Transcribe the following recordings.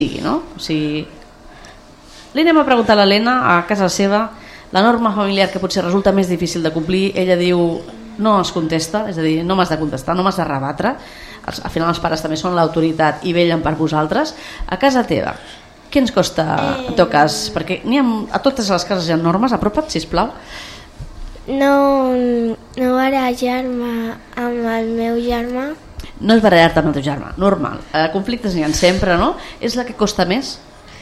no? O sigui, li anem a preguntar a l'Helena a casa seva la norma familiar que potser resulta més difícil de complir. Ella diu no es contesta, és a dir, no m'has de contestar, no m'has de rebatre. Al final els pares també són l'autoritat i vellen per vosaltres. A casa teva, què ens costa en tot cas? Perquè a totes les cases hi ha normes. Apropa't, sisplau. No barallar-me amb el meu germà. No és barallar-te amb el teu germà, normal. Conflictes n'hi ha sempre, no? És la que costa més?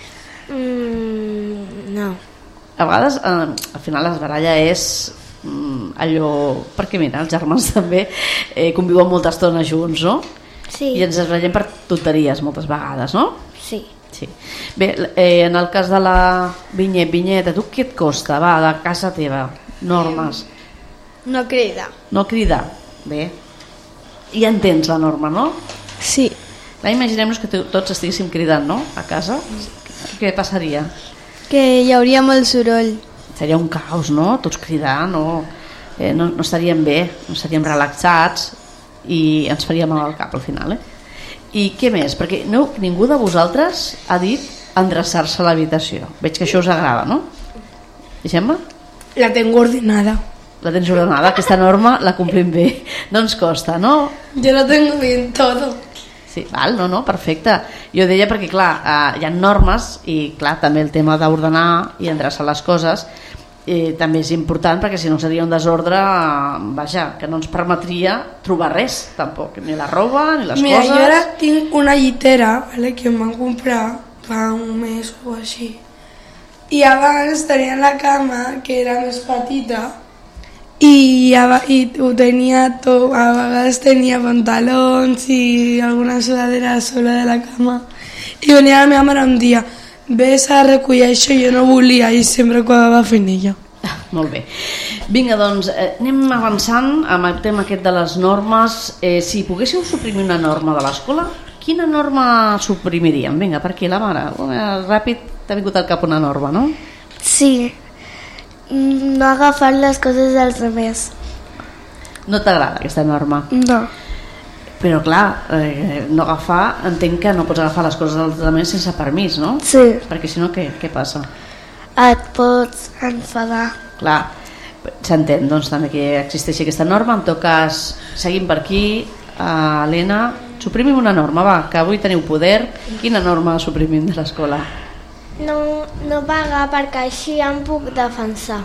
No. A vegades, al final, es baralla és allò... Perquè, mira, els germans també conviuen molta estona junts, no? Sí. I ens barallem per tonteries moltes vegades, no? Sí. Sí. Bé, en el cas de la Vinyet, a tu què et costa, va, de casa teva? Normes. No crida. No cridar. Bé. Ja entens la norma, no? Sí. Imaginem-nos que tots estiguéssim cridant, no? A casa. Què passaria? Que hi hauria molt soroll. Seria un caos, no? Tots cridant, no estaríem bé, no estaríem relaxats i ens faria mal al cap al final, I què més? Perquè ningú de vosaltres ha dit endreçar-se a l'habitació. Veig que això us agrada, no? Deixem-me? La tengo ordenada. La tens ordenada, aquesta norma la complim bé. No ens costa, no? Yo lo tengo bien todo. Sí, val, no, perfecte. Jo deia perquè, clar, hi ha normes i, clar, també el tema d'ordenar i endreçar les coses també és important perquè si no seria un desordre, vaja, que no ens permetria trobar res, tampoc, ni la roba, ni les Mira, coses. jo ara tinc una llitera, ¿vale?, que em van comprar fa un mes o així. I abans tenia la cama, que era més petita, i ho tenia tot, a vegades tenia pantalons i alguna sudadera sola de la cama, i venia la meva mare un dia, ves a recollir això, jo no volia i sempre acabava fent ella. Molt bé. Vinga, doncs, anem avançant amb el tema aquest de les normes. Si poguéssiu suprimir una norma de l'escola, quina norma suprimiríem? Vinga, per aquí, la mare. Ràpid, t'ha vingut al cap una norma, no? Sí. No agafar les coses dels altres. No t'agrada aquesta norma? No. Però clar, no agafar, entenc que no pots agafar les coses dels altres sense permís, no? Sí. Perquè si no, què passa? Et pots enfadar. Clar, s'entén doncs també que existeixi aquesta norma. En tot cas, seguim per aquí. Helena, suprimim una norma, va, que avui teniu poder. Quina norma suprimim de l'escola? No pagar, perquè així em puc defensar.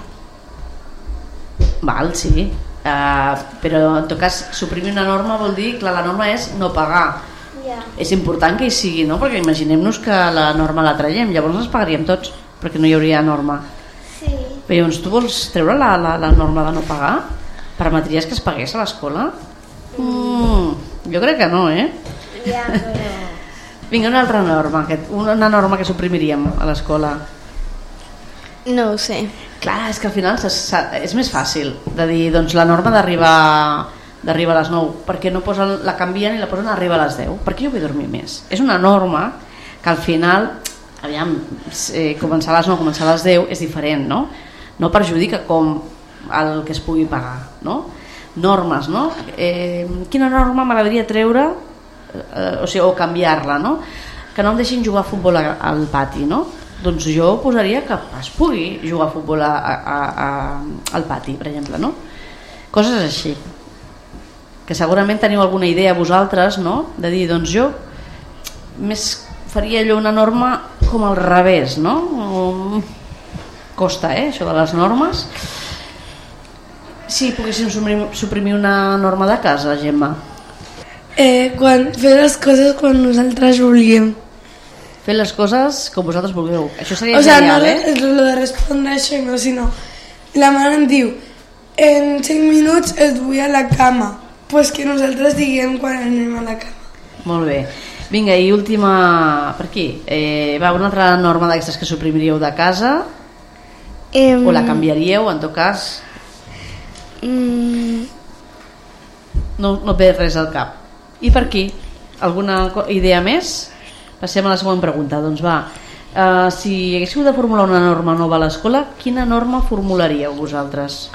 Val, sí. Però en tot cas suprimir una norma vol dir, clar, la norma és no pagar. És important que hi sigui, no? Perquè imaginem-nos que la norma la traiem, llavors ens pagaríem tots, perquè no hi hauria norma. Sí. Però llavors tu vols treure la norma de no pagar? Permetries que es pagués a l'escola? Jo crec que no, Ja, però... Vinga, una norma que suprimiríem a l'escola. No ho sé. Clar, és que al final és més fàcil de dir, doncs la norma d'arribar a les 9, perquè no la canvien i la posen a arribar a les 10, perquè jo vull dormir més. És una norma que al final, aviam, començar a les 9, començar a les 10 és diferent, no? No perjudica com el que es pugui pagar, no? Normes, no? Quina norma m'agradaria treure, o canviar-la, no? Que no em deixin jugar a futbol al pati, no? Doncs jo posaria que es pugui jugar a futbol al pati, per exemple, no? Coses així. Que segurament teniu alguna idea vosaltres, no? De dir, doncs jo més faria allò una norma com al revés, no? Costa, això de les normes. Si poguéssim suprimir una norma de casa, Gemma. Fer les coses quan nosaltres vulguem. Fer les coses com vosaltres vulgueu. Això seria genial, no lo de respondre això, no, sinó la mare em diu en 5 minuts et vull a la cama, pues que nosaltres diguem quan anem a la cama. Molt bé. Vinga, i última per aquí. Una altra norma d'aquestes que suprimiríeu de casa, o la canviaríeu, en tot cas? No ve res al cap. I per aquí? Alguna idea més? Passem a la següent pregunta. Doncs va, si haguéssiu de formular una norma nova a l'escola, quina norma formularíeu vosaltres?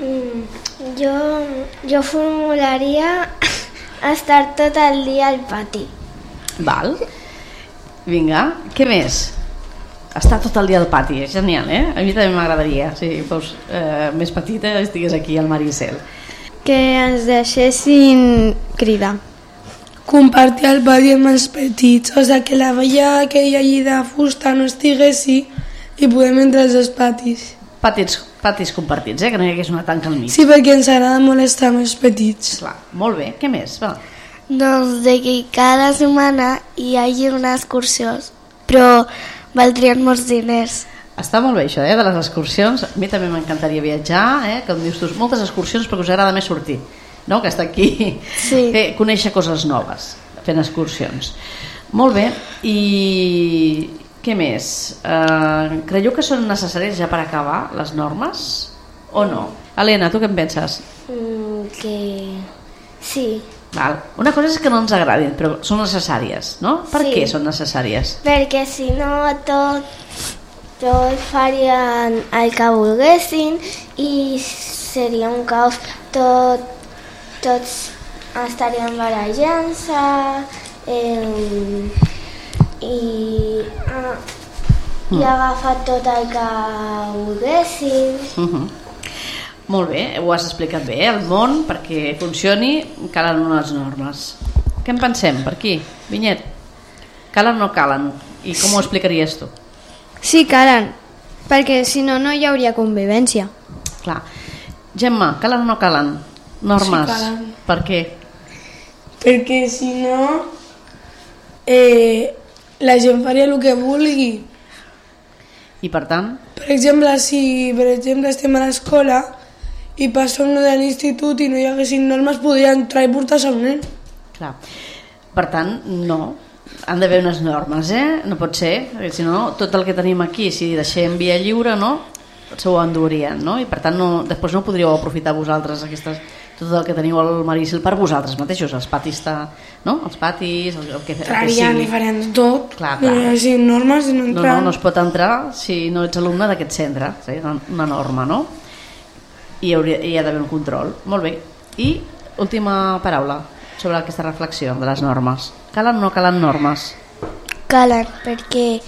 Jo formularia estar tot el dia al pati. Val. Vinga, què més? Està tot el dia al pati, és genial, eh? A mi també m'agradaria, si fos més petita, estigués aquí al Maricel. Que ens deixessin cridar. Compartir el pati amb els petits, o sigui, que la veia aquella allí de fusta no estiguessi i podem entrar als dos patis. Patis compartits, que no hi hagués una tanca al mig. Sí, perquè ens agrada molestar amb els petits. Clar, molt bé, què més? Va. Doncs de que cada setmana hi hagi una excursió, però valdrien molts diners. Està molt bé això, de les excursions. A mi també m'encantaria viatjar, com dius tu, moltes excursions perquè us agrada més sortir, no? Que estar aquí, Sí. conèixer coses noves, fent excursions. Molt bé, i què més? Creieu que són necessàries ja per acabar les normes o no? Helena, tu què en penses? Que sí, Val. Una cosa és que no ens agradin, però són necessàries, no? Per Sí. què són necessàries? perquè si no tots farien el que volguessin i seria un caos. Tots estarien barallant-se i agafar tot el que volguessin. Molt bé, ho has explicat bé. El món, perquè funcioni, calen unes normes. Què en pensem per aquí? Vinyet, calen o no calen? I com ho explicaries tu? Sí, calen, perquè si no, no hi hauria convivència. Clar. Gemma, calen o no calen? Normes. Sí, calen. Per què? Perquè si no la gent faria el que vulgui. I per tant, Per exemple, si estem a l'escola i passa un nen de l'institut i no hi haguessin normes, podria entrar i portar-se un nen. clar. Per tant, no. Han d'haver unes normes, No pot ser, perquè si no, tot el que tenim aquí, si deixem via lliure, no? Se ho endurien, no? I per tant, després no podríeu aprofitar vosaltres tot el que teniu al Maricel per vosaltres mateixos, els patis, no? Els patis, el que Entrarien i farien tot. Clar. No hi haguessin normes i no No, entraran. no es pot entrar si no ets alumne d'aquest centre, és una norma, no? I hi ha d'haver un control. Molt bé. I última paraula sobre aquesta reflexió de les normes. Calen o no calen normes? Calen, perquè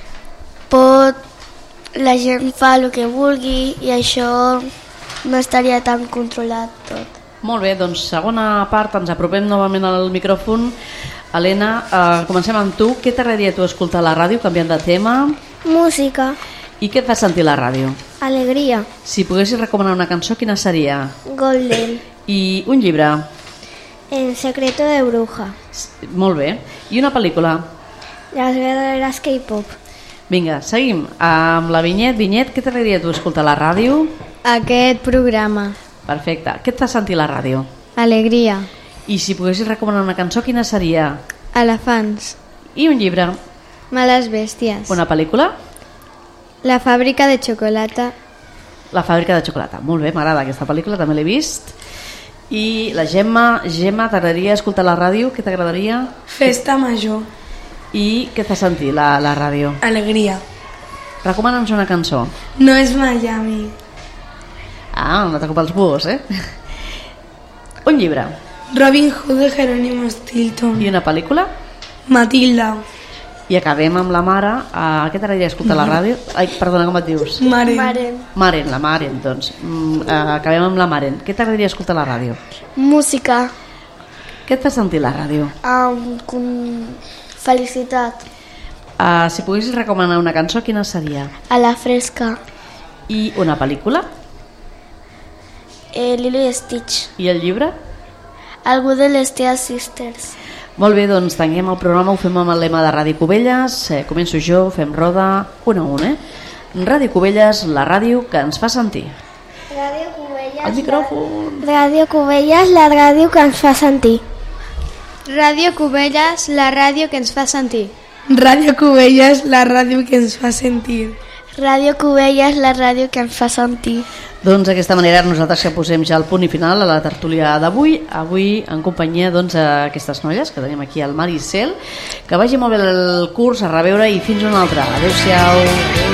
la gent fa el que vulgui i això no estaria tan controlat tot. Molt bé, doncs segona part, ens apropem novament al micròfon. Helena, comencem amb tu. Què t'agradaria tu escoltar a la ràdio, canviant de tema? Música, I què et fa sentir la ràdio? alegria, Si poguessis recomanar una cançó, quina seria? golden, I un llibre? El secreto de bruja, Molt bé. I una pel·lícula? las guerreras K-pop, Vinga, seguim amb la Vinyet. Vinyet, què t'agradaria tu escoltar a la ràdio? Aquest programa, Perfecte. Què et fa sentir la ràdio? alegria, I si poguessis recomanar una cançó, quina seria? elefants, I un llibre? males bèsties, Una pel·lícula? la fàbrica de xocolata, La fàbrica de xocolata. Molt bé, m'agrada aquesta pel·lícula, també l'he vist. I la Gemma, t'agradaria escoltar la ràdio? Què t'agradaria? Festa major, I què et fa sentir la ràdio? alegria. Recomana'ns una cançó. No és Miami. Ah, no t'ocupa els búhos, Un llibre. Robin Hood de Jerónimo Stilton. I una pel·lícula? Matilda. I acabem amb la mare. Què t'agradaria escoltar a la ràdio? Ai, perdona, com et dius? Maren. Maren, la Maren, doncs. Acabem amb la Maren. Què t'agradaria escoltar a la ràdio? música, Què et fa sentir la ràdio? felicitat, Si poguessis recomanar una cançó, quina seria? a la fresca, I una pel·lícula? Lilo i Stitch, I el llibre? algú de les Tea Sisters. Molt bé, doncs tanquem el programa, ho fem amb el lema de Ràdio Cubelles. Començo jo, fem roda, un a un, Ràdio Cubelles, la ràdio que ens fa sentir. Ràdio Cubelles, El micròfon. Ràdio Cubelles, la ràdio que ens fa sentir. Ràdio Cubelles, la ràdio que ens fa sentir. Ràdio Cubelles, la ràdio que ens fa sentir. Ràdio Cubelles, la ràdio que ens fa sentir. Doncs d'aquesta manera nosaltres que posem ja el punt i final a la tertúlia d'avui, avui en companyia d'aquestes noies que tenim aquí al Maricel. Que vagi molt bé el curs, a reveure i fins una altra. Adéu-siau.